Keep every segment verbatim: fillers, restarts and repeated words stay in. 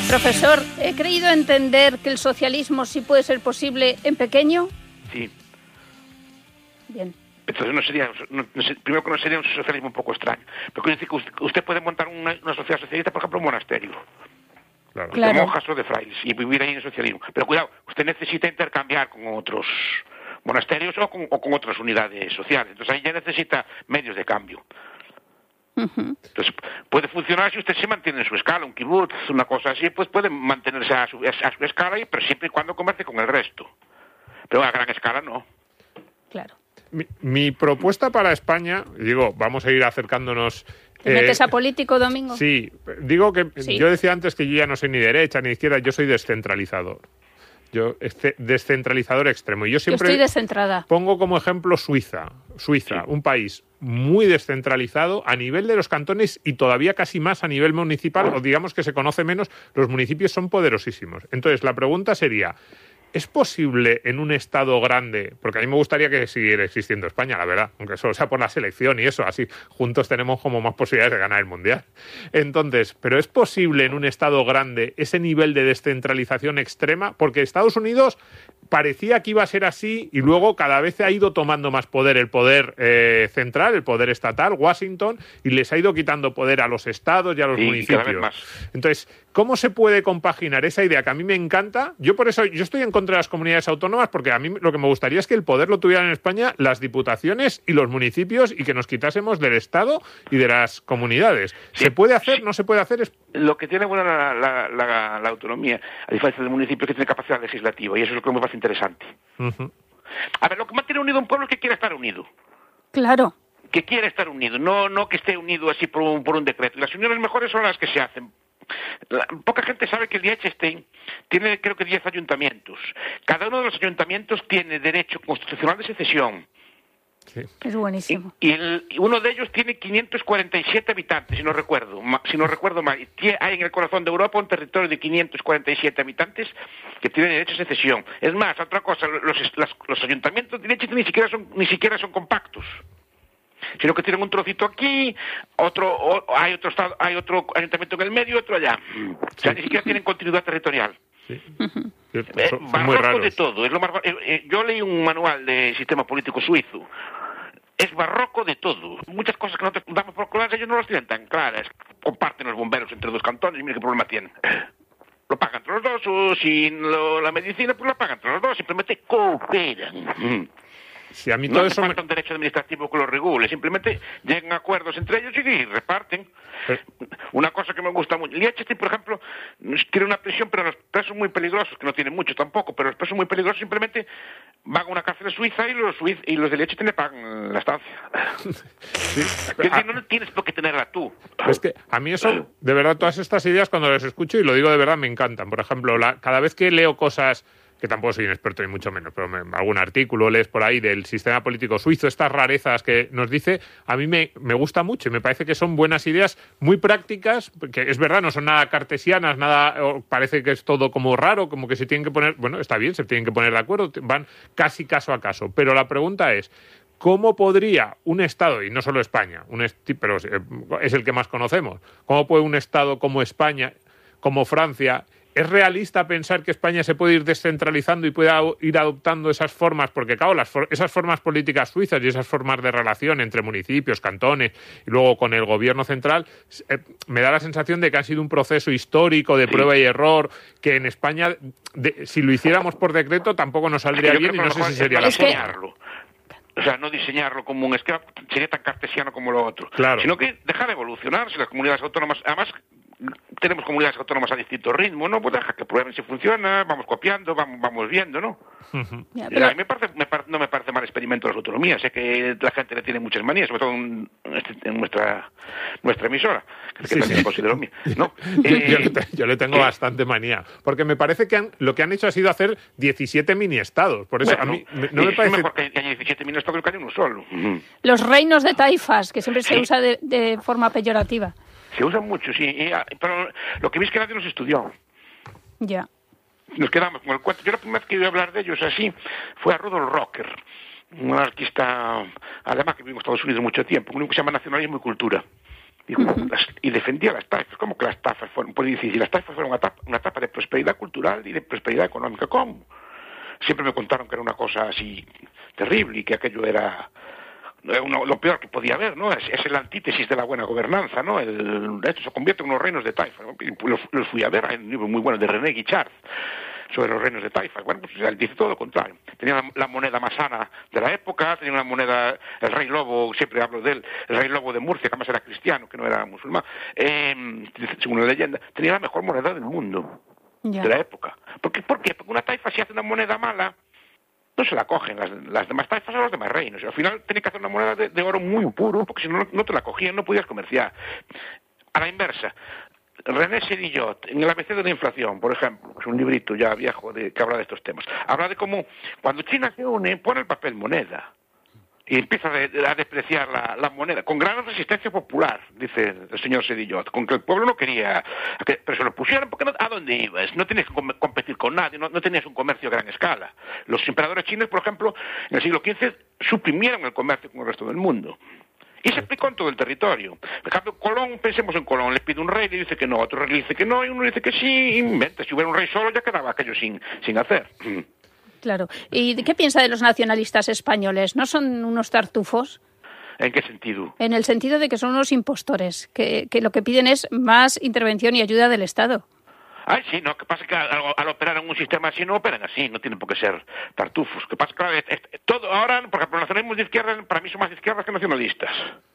Profesor, ¿he creído entender que el socialismo sí puede ser posible en pequeño? Sí. Bien. Entonces no sería, no, no sé, primero que no sería un socialismo un poco extraño. Pero quiero decir que usted, usted puede montar una, una sociedad socialista, por ejemplo, un monasterio. Claro. Claro. De monjas o de frailes, y vivir ahí en el socialismo. Pero cuidado, usted necesita intercambiar con otros monasterios o con, o con otras unidades sociales. Entonces ahí ya necesita medios de cambio. Uh-huh. Entonces puede funcionar si usted se mantiene en su escala, un kibutz, una cosa así, pues puede mantenerse a su, a su escala, pero siempre y cuando comercie con el resto. Pero a gran escala no. Claro. Mi, mi propuesta para España, digo, vamos a ir acercándonos. ¿Te eh, metes a político, Domingo? Sí, digo que Sí. yo decía antes que yo ya no soy ni derecha ni izquierda, yo soy descentralizador. Yo este, descentralizador extremo. Y yo Yo siempre estoy descentrada. pongo como ejemplo Suiza. Suiza, Sí. un país muy descentralizado a nivel de los cantones y todavía casi más a nivel municipal, o digamos que se conoce menos, los municipios son poderosísimos. Entonces, la pregunta sería, ¿es posible en un estado grande, porque a mí me gustaría que siguiera existiendo España, la verdad, aunque solo sea por la selección y eso, así juntos tenemos como más posibilidades de ganar el Mundial? Entonces, ¿pero es posible en un estado grande ese nivel de descentralización extrema? Porque Estados Unidos parecía que iba a ser así y luego cada vez ha ido tomando más poder el poder eh, central, el poder estatal, Washington, y les ha ido quitando poder a los estados y a los Sí, municipios. cada vez más. Entonces, ¿cómo se puede compaginar esa idea que a mí me encanta? Yo por eso, yo estoy en contra de las comunidades autónomas porque a mí lo que me gustaría es que el poder lo tuvieran en España las diputaciones y los municipios y que nos quitásemos del Estado y de las comunidades. Sí, ¿Se puede hacer? sí. ¿No se puede hacer? Es... Lo que tiene buena la, la, la, la autonomía, a diferencia del municipio, es que tiene capacidad legislativa, y eso es lo que me parece interesante. Uh-huh. A ver, lo que mantiene unido un pueblo es que quiere estar unido. Claro. Que quiere estar unido, no no que esté unido así por un, por un decreto. Y las uniones mejores son las que se hacen. La, poca gente sabe que el Liechtenstein tiene, creo que, diez ayuntamientos. Cada uno de los ayuntamientos tiene derecho constitucional de secesión. Sí. Es buenísimo. Y, y, el, y uno de ellos tiene quinientos cuarenta y siete habitantes, si no recuerdo, ma, si no recuerdo mal. Tie, hay en el corazón de Europa un territorio de quinientos cuarenta y siete habitantes que tiene derecho a secesión. Es más, otra cosa, los, las, los ayuntamientos de Liechtenstein ni siquiera son ni siquiera son compactos, sino que tienen un trocito aquí, otro o, hay otro estado, hay otro ayuntamiento en el medio y otro allá. O sea, ni siquiera tienen continuidad territorial. Sí. Uh-huh. Sí, Eh, son, son muy barroco raros. de todo. Es lo más, eh, eh, yo leí un manual de sistema político suizo. Es barroco de todo. Muchas cosas que nosotros damos por claras, ellos no las tienen tan claras. Comparten los bomberos entre dos cantones y mira qué problema tienen. Lo pagan entre los dos, o si lo, la medicina, pues lo pagan entre los dos. Simplemente cooperan. Sí, a mí No todo hace eso me... falta un derecho administrativo que lo regule, simplemente llegan a acuerdos entre ellos y reparten. Pero- Una cosa que me gusta mucho, Liechtenstein, por ejemplo, tiene una prisión, pero los presos muy peligrosos, que no tienen mucho tampoco, pero los presos muy peligrosos simplemente van a una cárcel suiza y los, suiz, y los de Liechtenstein le pagan la estancia. Sí. Es decir, no tienes por qué tenerla tú. Es que a mí eso, de verdad, todas estas ideas cuando las escucho, y lo digo de verdad, me encantan. Por ejemplo, la, cada vez que leo cosas, que tampoco soy un experto ni mucho menos, pero me, algún artículo lees por ahí del sistema político suizo, estas rarezas que nos dice, a mí me, me gusta mucho y me parece que son buenas ideas muy prácticas, que es verdad, no son nada cartesianas, nada, o parece que es todo como raro, como que se tienen que poner, bueno, está bien, se tienen que poner de acuerdo, van casi caso a caso, pero la pregunta es, ¿cómo podría un Estado, y no solo España, un esti- pero es el que más conocemos, cómo puede un Estado como España, como Francia, ¿es realista pensar que España se puede ir descentralizando y pueda ir adoptando esas formas? Porque, claro, las for- esas formas políticas suizas y esas formas de relación entre municipios, cantones y luego con el gobierno central, eh, me da la sensación de que ha sido un proceso histórico de Sí. prueba y error, que en España, de, si lo hiciéramos por decreto, tampoco nos saldría Yo bien y creo no que a lo sé si mejor sería es la Es que- diseñarlo. O sea, no diseñarlo como un esquema, sería tan cartesiano como lo otro. Claro. Sino que dejar evolucionar, si las comunidades autónomas, además tenemos comunidades autónomas a distinto ritmo, ¿no? Pues deja que prueben si funciona, vamos copiando, vamos, vamos viendo, ¿no? Ya, Eh, pero- A mí me parece, me par- no me parece mal experimento de las autonomías. Sé que la gente le tiene muchas manías, sobre todo en, este- en nuestra nuestra emisora, que Sí, también sí. considero mía, ¿no? Yo, Eh, yo le, te- yo le tengo eh, bastante manía, porque me parece que han- lo que han hecho ha sido hacer diecisiete mini-estados. Por eso bueno, a mí me- no me es parece... mejor que haya diecisiete minutos que haya uno solo. Ujú. Los reinos de taifas, que siempre se Sí. usa de, de forma peyorativa. Se usan mucho, sí, y, ah, pero lo que vi es que nadie los estudió. Ya. Nos quedamos con el cuento. Yo la primera vez que iba a hablar de ellos así fue a Rudolf Rocker, un anarquista alemán que vivió en Estados Unidos mucho tiempo, un libro que se llama Nacionalismo y Cultura. Digo, uh-huh. las, y defendía las taifas. ¿Cómo que las taifas fueron? Pues dice, si las taifas fueron una etapa, una etapa de prosperidad cultural y de prosperidad económica, ¿cómo? Siempre me contaron que era una cosa así terrible y que aquello era uno, lo peor que podía haber, ¿no? Es, es el antítesis de la buena gobernanza, ¿no? El, de hecho, se convierte en unos reinos de taifa, ¿no? Los, los fui a ver, hay un libro muy bueno de René Guichard sobre los reinos de taifas. Bueno, pues él dice todo lo contrario. Tenía la, la moneda más sana de la época, tenía una moneda, el rey lobo, siempre hablo de él, el rey lobo de Murcia, que además era cristiano, que no era musulmán, eh, según la leyenda, tenía la mejor moneda del mundo, ya. de la época. ¿Por qué? ¿Por qué? Porque una taifa, si hace una moneda mala, no se la cogen las, las demás taifas a los demás reinos. Al final tenía que hacer una moneda de, de oro muy puro, porque si no, no te la cogían, no podías comerciar. A la inversa, René Sedillot, en el A B C de la inflación, por ejemplo, es un librito ya viejo de, que habla de estos temas, habla de cómo cuando China se une, pone el papel moneda y empieza a despreciar la, la moneda, con gran resistencia popular, dice el señor Sedillot, con que el pueblo no quería, pero se lo pusieron porque no, ¿a dónde ibas? No tenías que competir con nadie, no, no tenías un comercio a gran escala. Los emperadores chinos, por ejemplo, en el siglo quince suprimieron el comercio con el resto del mundo. Y se aplicó en todo el territorio. Por ejemplo, Colón, pensemos en Colón, le pide un rey, le dice que no, otro rey le dice que no, y uno le dice que sí, inventa. Si hubiera un rey solo, ya quedaba aquello sin, sin hacer. Claro. ¿Y qué piensa de los nacionalistas españoles? ¿No son unos tartufos? ¿En qué sentido? En el sentido de que son unos impostores, que, que lo que piden es más intervención y ayuda del Estado. Ay, sí, no, que pasa que al, al operar en un sistema así no operan así, no tienen por qué ser tartufos. Que pasa que es, es, todo ahora, por ejemplo, los nacionalismos de izquierda para mí son más de izquierdas que nacionalistas.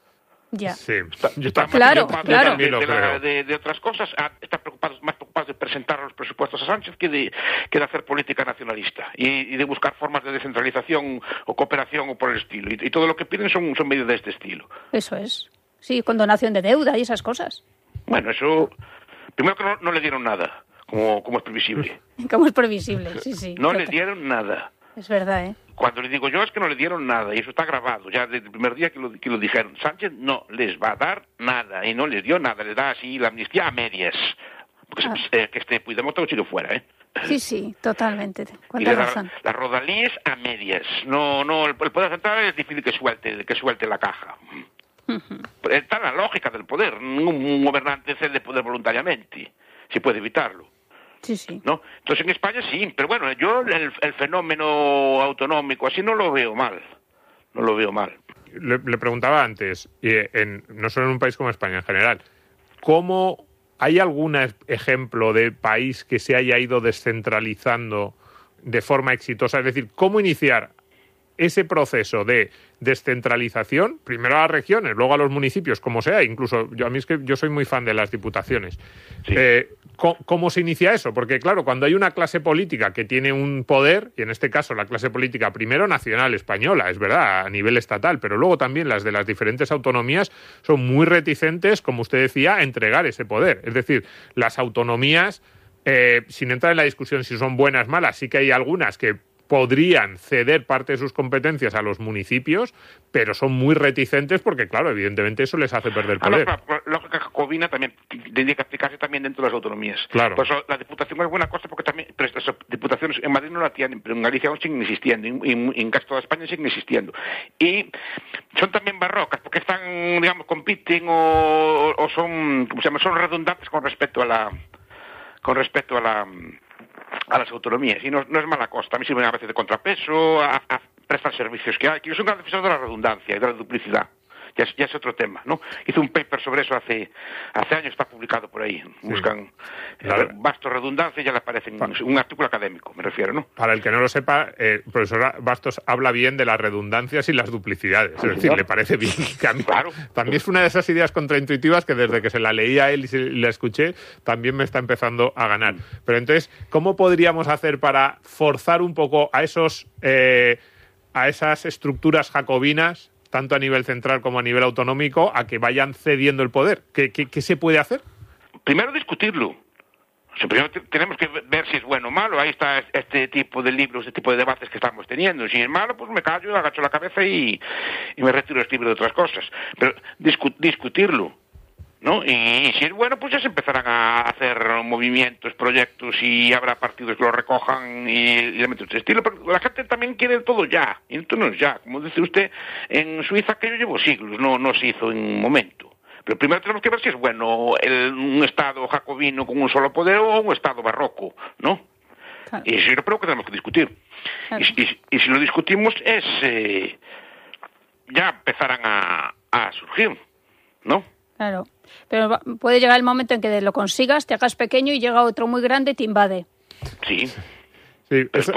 Ya. Sí, está, yo está claro, más claro. De, de, de, la, de, de otras cosas, están preocupados, más preocupados de presentar los presupuestos a Sánchez que de, que de hacer política nacionalista y, y de buscar formas de descentralización o cooperación o por el estilo. Y, y todo lo que piden son, son medidas de este estilo. Eso es. Sí, condonación de deuda y esas cosas. Bueno, eso... Primero que no, no le dieron nada, como, como es previsible. Como es previsible, sí, sí. No le dieron nada. Es verdad, ¿eh? Cuando le digo yo es que no le dieron nada, y eso está grabado, ya desde el primer día que lo, que lo dijeron. Sánchez no les va a dar nada, y no les dio nada, le da así la amnistía a medias. Porque ah. se, eh, que este Puigdemont todo sido fuera, ¿eh? Sí, sí, totalmente. Y le da las rodalías a medias. No, no, el, el poder central es difícil que suelte, que suelte la caja. Uh-huh. Está en la lógica del poder. Un gobernante cede poder voluntariamente, si puede evitarlo. Sí, sí. ¿No? Entonces en España sí, pero bueno, yo el, el fenómeno autonómico así no lo veo mal. No lo veo mal. Le, le preguntaba antes, y en, no solo en un país como España, en general, ¿cómo hay algún ejemplo de país que se haya ido descentralizando de forma exitosa? Es decir, ¿cómo iniciar ese proceso de descentralización, primero a las regiones, luego a los municipios, como sea? Incluso yo a mí es que yo soy muy fan de las diputaciones. Sí. Eh, ¿cómo, ¿Cómo se inicia eso? Porque claro, cuando hay una clase política que tiene un poder, y en este caso la clase política primero nacional española, es verdad, a nivel estatal, pero luego también las de las diferentes autonomías son muy reticentes, como usted decía, a entregar ese poder. Es decir, las autonomías, eh, sin entrar en la discusión si son buenas o malas, sí que hay algunas que podrían ceder parte de sus competencias a los municipios, pero son muy reticentes porque, claro, evidentemente eso les hace perder poder. La lógica jacobina también tendría que aplicarse también dentro de las autonomías. Claro. Por eso la diputación es buena cosa porque también, pero estas diputaciones en Madrid no la tienen, pero en Galicia aún siguen existiendo, y en, en casi toda España siguen existiendo. Y son también barrocas porque están, digamos, compiten o, o son, ¿cómo se llama? Son redundantes con respecto a la, con respecto a la a las autonomías, y no, no es mala cosa, también sirven a veces de contrapeso, a, a prestar servicios que hay, que yo soy un gran defensor de la redundancia y de la duplicidad, ya es, ya es otro tema, ¿no? Hice un paper sobre eso hace hace años, está publicado por ahí, sí. Buscan claro. Bastos redundancia y ya le aparece en un artículo académico, me refiero, ¿no? Para el que no lo sepa, eh, profesor Bastos habla bien de las redundancias y las duplicidades, es decir, le parece bien, que a mí claro. También es una de esas ideas contraintuitivas que desde que se la leía a él y se la escuché, también me está empezando a ganar. Pero entonces, ¿cómo podríamos hacer para forzar un poco a esos eh, a esas estructuras jacobinas, tanto a nivel central como a nivel autonómico, a que vayan cediendo el poder? ¿Qué, qué, qué se puede hacer? Primero discutirlo. O sea, primero tenemos que ver si es bueno o malo. Ahí está este tipo de libros, este tipo de debates que estamos teniendo. Si es malo, pues me callo, agacho la cabeza y, y me retiro escribir de otras cosas. Pero discu- discutirlo, ¿no? Y, y si es bueno, pues ya se empezarán a hacer movimientos, proyectos, y habrá partidos que lo recojan y, y le meten ese estilo. Pero la gente también quiere todo ya, y esto no es ya. Como dice usted, en Suiza, que yo llevo siglos, no, no se hizo en un momento. Pero primero tenemos que ver si es bueno el, un Estado jacobino con un solo poder o un Estado barroco, ¿no? Claro. Y eso yo creo que tenemos que discutir. Claro. Y, y, y si lo discutimos es... Eh, ya empezarán a, a surgir, ¿no? Claro, pero puede llegar el momento en que lo consigas, te hagas pequeño y llega otro muy grande y te invade. Sí. Sí, eso...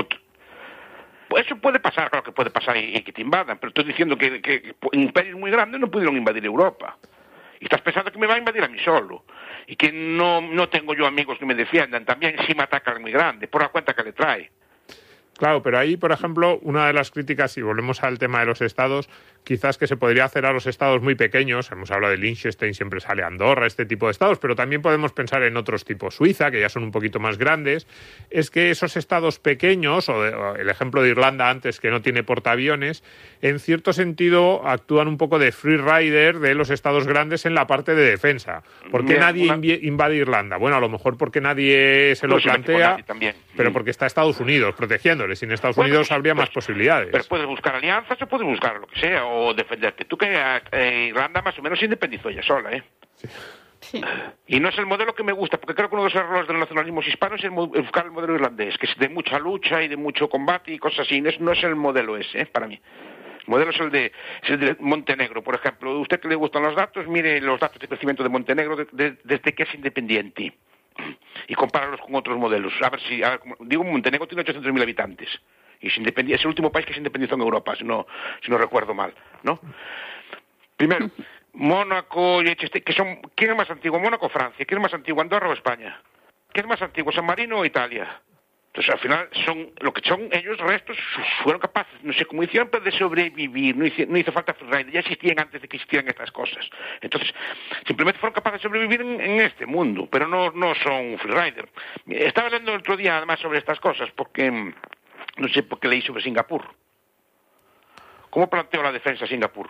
Pues eso puede pasar, claro que puede pasar y, y que te invadan, pero estoy diciendo que, que, que imperios muy grandes no pudieron invadir Europa. Y estás pensando que me va a invadir a mí solo. Y que no, no tengo yo amigos que me defiendan. También si me atacan muy grande, por la cuenta que le trae. Claro, pero ahí, por ejemplo, una de las críticas, si volvemos al tema de los estados, quizás que se podría hacer a los estados muy pequeños, hemos hablado de Liechtenstein, siempre sale Andorra, este tipo de estados, pero también podemos pensar en otros tipos, Suiza, que ya son un poquito más grandes, es que esos estados pequeños, o, de, o el ejemplo de Irlanda antes, que no tiene portaaviones, en cierto sentido actúan un poco de free rider de los estados grandes en la parte de defensa. ¿Por qué Bien, nadie una... invade Irlanda? Bueno, a lo mejor porque nadie se lo no, plantea, pero porque está Estados Unidos protegiendo. Sin Estados bueno, Unidos pues, habría pues, más posibilidades. Pero puedes buscar alianzas o puedes buscar lo que sea, o defenderte. Tú que eh, Irlanda más o menos se independizó ella sola, ¿eh? Sí. Sí. Y no es el modelo que me gusta, porque creo que uno de los errores del nacionalismo hispano es el, buscar el modelo irlandés, que es de mucha lucha y de mucho combate y cosas así. No es, no es el modelo ese, ¿eh? Para mí. El modelo es el, de, es el de Montenegro, por ejemplo. Usted que le gustan los datos, mire los datos de crecimiento de Montenegro de, de, desde que es independiente. Y compáralos con otros modelos. A ver si, a ver, digo, Montenegro tiene ochocientos mil habitantes y es, es el último país que se independizó en Europa, si no, si no recuerdo mal, ¿no? Primero, Mónaco y Liechtenstein, que son, ¿quién es más antiguo? Mónaco o Francia, ¿quién es más antiguo? Andorra o España, ¿quién es más antiguo? San Marino o Italia. Entonces, al final, son lo que son ellos, restos, fueron capaces, no sé cómo hicieron, pero de sobrevivir. No hizo, no hizo falta freeride, ya existían antes de que existieran estas cosas. Entonces, simplemente fueron capaces de sobrevivir en, en este mundo, pero no, no son freerider. Estaba leyendo el otro día, además, sobre estas cosas, porque, no sé por qué leí sobre Singapur. ¿Cómo planteó la defensa Singapur?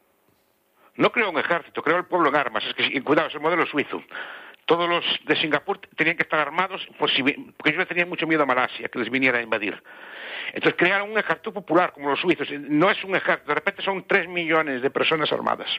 No creó un ejército, creó el pueblo en armas. Es que, cuidado, es el modelo suizo. Todos los de Singapur tenían que estar armados por si, porque ellos le tenían mucho miedo a Malasia, que les viniera a invadir. Entonces crearon un ejército popular, como los suizos. No es un ejército, de repente son tres millones de personas armadas.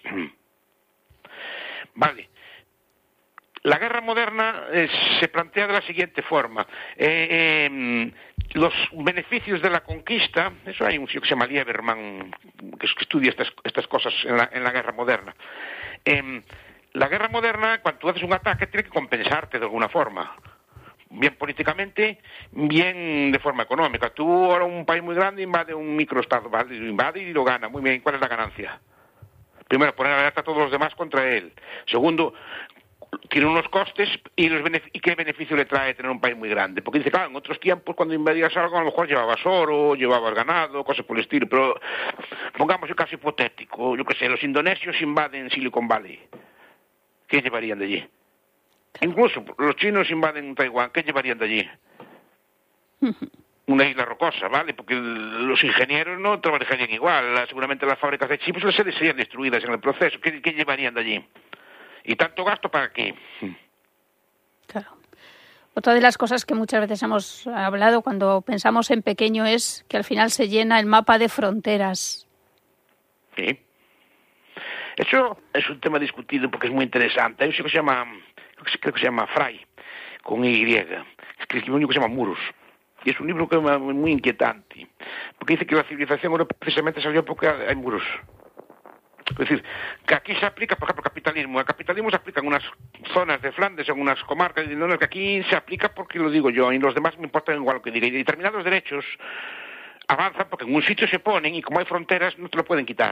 Vale. La guerra moderna eh, se plantea de la siguiente forma. Eh, eh, los beneficios de la conquista, eso hay un tío que se llama Lieberman, que, que estudia estas, estas cosas en la, en la guerra moderna. Eh, La guerra moderna, cuando tú haces un ataque, tiene que compensarte de alguna forma. Bien políticamente, bien de forma económica. Tú ahora un país muy grande invade un microestado, ¿vale? Lo invade y lo gana. Muy bien, ¿cuál es la ganancia? Primero, poner alerta a todos los demás contra él. Segundo, tiene unos costes y, los y qué beneficio le trae tener un país muy grande. Porque dice, claro, en otros tiempos cuando invadías algo a lo mejor llevabas oro, llevabas ganado, cosas por el estilo. Pero pongamos el caso hipotético. Yo qué sé, los indonesios invaden Silicon Valley. ¿Qué llevarían de allí? Incluso los chinos invaden Taiwán, ¿qué llevarían de allí? Una isla rocosa, ¿vale? Porque los ingenieros no trabajarían igual. Seguramente las fábricas de chips serían destruidas en el proceso. ¿Qué, qué llevarían de allí? ¿Y tanto gasto para qué? Claro. Otra de las cosas que muchas veces hemos hablado cuando pensamos en pequeño es que al final se llena el mapa de fronteras. Sí. Eso es un tema discutido porque es muy interesante. Hay un que se llama, creo que se llama Fry, con Y, escribió un libro que se llama Muros. Y es un libro que es muy inquietante, porque dice que la civilización europea precisamente salió porque hay muros. Es decir, que aquí se aplica, por ejemplo, el capitalismo. El capitalismo se aplica en unas zonas de Flandes, en unas comarcas, y no, no, que aquí se aplica porque lo digo yo, y los demás me importa igual lo que diga. Y determinados derechos avanzan porque en un sitio se ponen y como hay fronteras no te lo pueden quitar.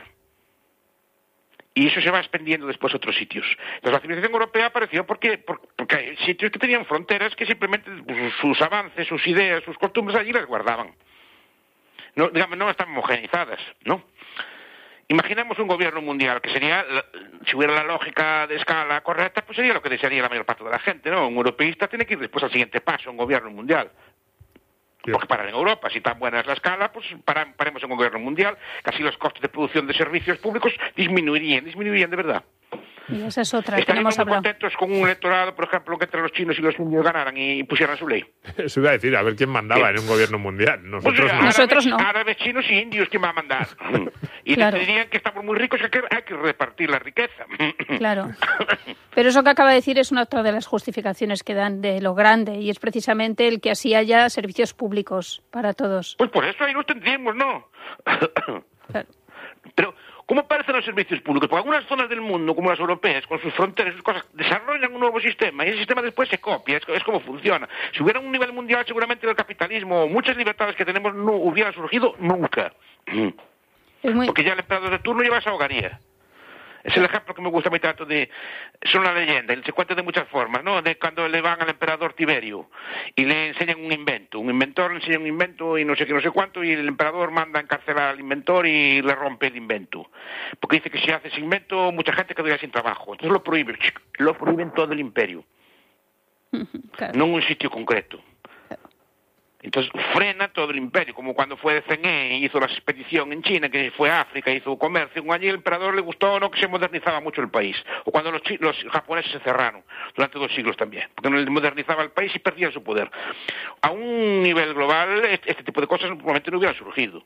Y eso se va expandiendo después a otros sitios. Entonces la civilización europea apareció porque, porque hay sitios que tenían fronteras que simplemente pues, sus avances, sus ideas, sus costumbres allí las guardaban. No, digamos, no están homogenizadas, ¿no? Imaginemos un gobierno mundial que sería, si hubiera la lógica de escala correcta, pues sería lo que desearía la mayor parte de la gente, ¿no? Un europeísta tiene que ir después al siguiente paso, un gobierno mundial. Porque parar en Europa, si tan buena es la escala, pues para, paremos en un gobierno mundial, casi los costes de producción de servicios públicos disminuirían, disminuirían de verdad. Y esa es otra que no Estaríamos hemos muy hablado. contentos con un electorado, por ejemplo, que entre los chinos y los indios ganaran y pusieran su ley. Eso iba a decir, a ver quién mandaba en un gobierno mundial. Nosotros Pues, no. árabes, Nosotros no. Árabes, chinos y indios, ¿quién va a mandar? Y Claro. decidirían que estamos muy ricos y que hay que repartir la riqueza. Claro. Pero eso que acaba de decir es una otra de las justificaciones que dan de lo grande, y es precisamente el que así haya servicios públicos para todos. Pues por eso ahí los tendríamos, ¿no? Claro. Pero, ¿cómo parecen los servicios públicos? Porque algunas zonas del mundo, como las europeas, con sus fronteras, sus cosas, desarrollan un nuevo sistema y ese sistema después se copia, es, es como funciona. Si hubiera un nivel mundial, seguramente el capitalismo, muchas libertades que tenemos no hubieran surgido nunca. Es muy... Porque ya el emperador de turno lleva esa hogaría. Es el ejemplo que me gusta muy tanto de... Es una leyenda, y se cuenta de muchas formas, ¿no? De cuando le van al emperador Tiberio y le enseñan un invento. Un inventor le enseña un invento y no sé qué, no sé cuánto, y el emperador manda a encarcelar al inventor y le rompe el invento. Porque dice que si hace ese invento, mucha gente quedaría sin trabajo. Entonces lo prohíbe, lo prohíben todo el imperio. Claro. No en un sitio concreto. Entonces frena todo el imperio, como cuando fue de Zheng He y hizo la expedición en China, que fue a África, hizo comercio. Allí el emperador le gustó o no que se modernizaba mucho el país. O cuando los, chi- los japoneses se cerraron, durante dos siglos también, porque no le modernizaba el país y perdían su poder. A un nivel global, este, este tipo de cosas probablemente no hubieran surgido.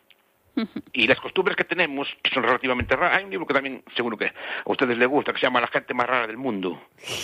Y las costumbres que tenemos, que son relativamente raras, hay un libro que también seguro que a ustedes les gusta, que se llama La gente más rara del mundo.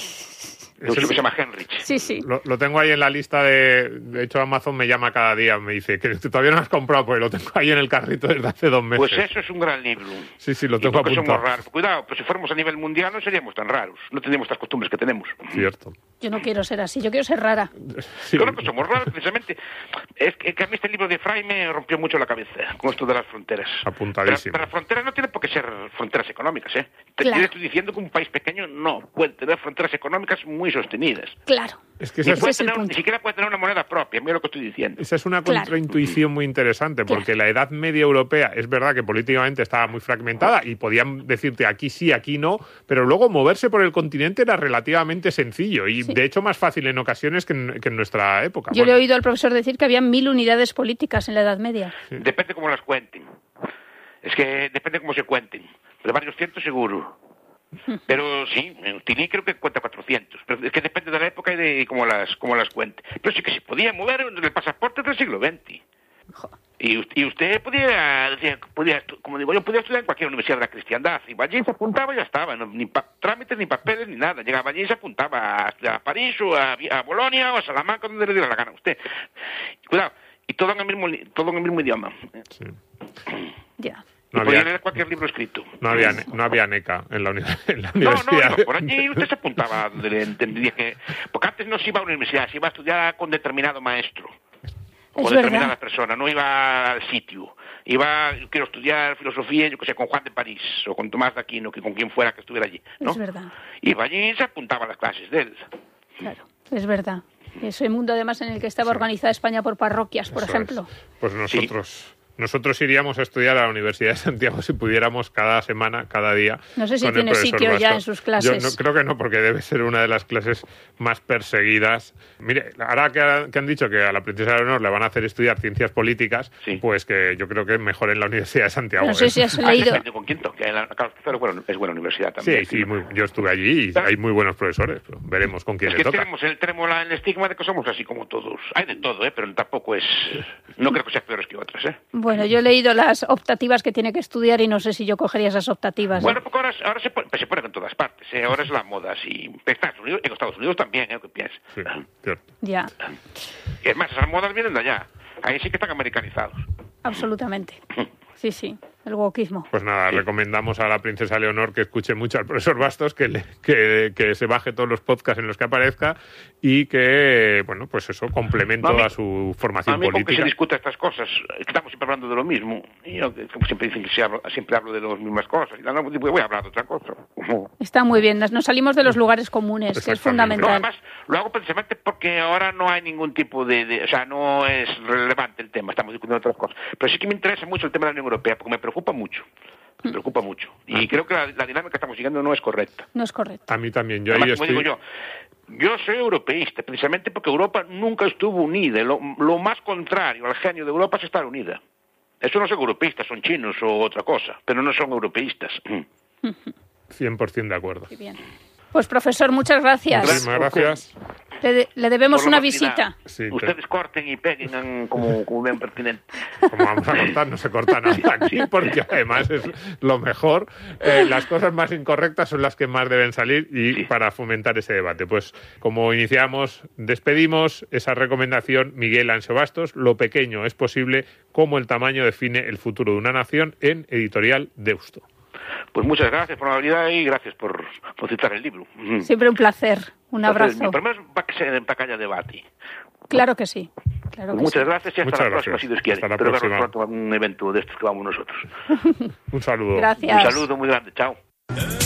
Es que el- se llama Henrich. Sí, sí. Lo, lo tengo ahí en la lista de... De hecho, Amazon me llama cada día, me dice que todavía no lo has comprado, pues lo tengo ahí en el carrito desde hace dos meses. Pues eso es un gran libro. Sí, sí, lo Y tengo porque apuntado. somos raros. Cuidado, pues si fuéramos a nivel mundial no seríamos tan raros. No tendríamos estas costumbres que tenemos. Cierto. Yo no quiero ser así, yo quiero ser rara. Sí. Claro que somos raros, precisamente. Es que, que a mí este libro de Fry me rompió mucho la cabeza con esto de las fronteras. Apuntadísimo. Pero, pero las fronteras no tienen por qué ser fronteras económicas, ¿eh? Te- Claro. Yo le estoy diciendo que un país pequeño no puede tener fronteras económicas muy sostenidas. Claro. Es que Ni, esa Ese puede es, es el tener- punto. ni siquiera puede tener una moneda propia, mira lo que estoy diciendo. esa es una Claro. contraintuición muy interesante, porque la Edad Media europea es verdad que políticamente estaba muy fragmentada y podían decirte aquí sí, aquí no, pero luego moverse por el continente era relativamente sencillo y Sí. de hecho más fácil en ocasiones que en, que en nuestra época. Yo le he Bueno, oído al profesor decir que había mil unidades políticas en la Edad Media. Depende cómo las cuenten. Es que depende cómo se cuenten. Pero varios cientos seguro. Pero sí, Tilly creo que cuenta cuatrocientos. Pero es que depende de la época y de cómo las, cómo las cuente. Pero sí que se podía mover el pasaporte del siglo veinte. Y, us- y usted podía, decía, podía, estu- como digo yo, podía estudiar en cualquier universidad de la cristiandad. Iba allí, se apuntaba y ya estaba. No, ni pa- trámites, ni papeles, ni nada. Llegaba allí y se apuntaba a, a París o a, Vi- a Bolonia o a Salamanca, donde le diera la gana a usted. Cuidado, y todo en el mismo, li- todo en el mismo idioma. sí. Ya. Y No podía había, leer cualquier libro escrito. no había, ne- no había NECA en la, uni- en la No, no, universidad. iba por allí usted se apuntaba. donde le entendía que, porque antes no se iba a una universidad, se iba a estudiar con determinado maestro. O Es con determinada verdad. persona, no iba al sitio. Iba, yo quiero estudiar filosofía, yo que sé, con Juan de París, o con Tomás de Aquino, que con quien fuera que estuviera allí, ¿no? Es verdad. Iba allí y se apuntaba a las clases de él. Claro, es verdad. Ese mundo además en el que estaba organizada España por parroquias, por Eso es. ejemplo. Pues nosotros, nosotros iríamos a estudiar a la Universidad de Santiago si pudiéramos cada semana, cada día. No sé si con el tiene profesor sitio ya Basto. en sus clases. Yo no, creo que no, porque debe ser una de las clases más perseguidas. Mire, ahora que, ha- que han dicho que a la princesa Leonor le van a hacer estudiar ciencias políticas, Sí. pues que yo creo que mejor en la Universidad de Santiago. No sé ¿eh? si has Ah, leído. depende con quién toque. La Carlos tercero, bueno, es buena universidad también. Sí, sí, muy- yo estuve allí y Claro. hay muy buenos profesores, pero veremos con quién Es le que toca. tenemos el, tenemos la- el estigma de que somos así como todos. Hay de todo, ¿eh? Pero tampoco es... No creo que sean peores que otras, ¿eh? Bueno, yo he leído las optativas que tiene que estudiar y no sé si yo cogería esas optativas. ¿eh? Bueno, porque ahora, ahora se, pone, se pone en todas partes, ¿eh? Ahora es la moda, sí. En Estados Unidos, en Estados Unidos también, ¿eh? ¿Qué piensas? Sí, cierto. Ya, Y es más, esas modas vienen de allá. Ahí sí que están americanizados. absolutamente. Sí, sí, el wokismo. Pues nada, Sí. recomendamos a la princesa Leonor que escuche mucho al profesor Bastos, que, le- que, que se baje todos los podcasts en los que aparezca y que, bueno, pues eso, complemento No, a mí- a su A formación mí, con que se política. discuta estas cosas, estamos siempre hablando de lo mismo. Y yo, que como siempre dicen que se hablo- siempre hablo de las mismas cosas. Y no, no, voy a hablar de otra cosa. Está muy bien, nos nos salimos de los lugares comunes, que es Exactamente. No, fundamental. además, lo hago precisamente porque ahora no hay ningún tipo de, de- O sea, no es relevante el tema, estamos discutiendo otras cosas. Pero sí que me interesa mucho el tema de la Unión Europea, porque me preocupa mucho. Me preocupa mucho. Y creo que la, la dinámica que estamos siguiendo no es correcta. No es correcto. A mí también, yo ahí Además, como estoy... digo yo, yo soy europeísta, precisamente porque Europa nunca estuvo unida. Lo, lo más contrario al genio de Europa es estar unida. Eso no son europeístas, son chinos o otra cosa, pero no son europeístas. cien por ciento de acuerdo. Muy bien. Pues profesor, muchas gracias. Muchísimas gracias. Le, de, le debemos una visita. Sí, Ustedes te... corten y peguen como, como vean pertinente. Como vamos a cortar, no se corta nada aquí, porque además es lo mejor. Eh, las cosas más incorrectas son las que más deben salir y sí. para fomentar ese debate. Pues como iniciamos, despedimos esa recomendación. Miguel Ansio Bastos, Lo pequeño es posible, cómo el tamaño define el futuro de una nación, en Editorial Deusto. Pues muchas gracias por la habilidad y gracias por, por citar el libro. Siempre un placer. Un abrazo. Entonces, mi primero para que se para que haya debate. Claro que sí. Claro que pues muchas sí. gracias y hasta muchas la gracias. próxima, si Dios quiere. Hasta la Espero próxima. vernos pronto a un evento de estos que vamos nosotros. Un saludo. Gracias. Un saludo muy grande. Chao.